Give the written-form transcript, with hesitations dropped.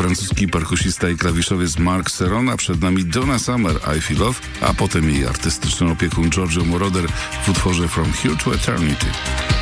francuski perkusista i klawiszowiec Mark Serron, a przed nami Donna Summer, I Feel Love, a potem jej artystyczny opiekun Giorgio Moroder w utworze From Here to Eternity.